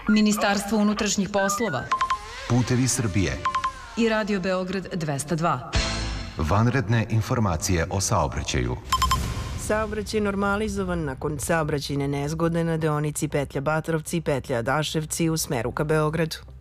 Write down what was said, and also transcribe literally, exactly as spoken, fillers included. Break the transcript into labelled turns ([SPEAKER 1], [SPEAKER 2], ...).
[SPEAKER 1] Ministarstvo unutrašnjih poslova,
[SPEAKER 2] Putevi Srbije
[SPEAKER 1] i Radio Beograd dvesta dva.
[SPEAKER 2] Vanredne informacije o saobraćaju.
[SPEAKER 3] Saobraćaj normalizovan nakon saobraćajne nezgode na deonici petlja Batrovci, petlja Daševci u smeru ka Beogradu.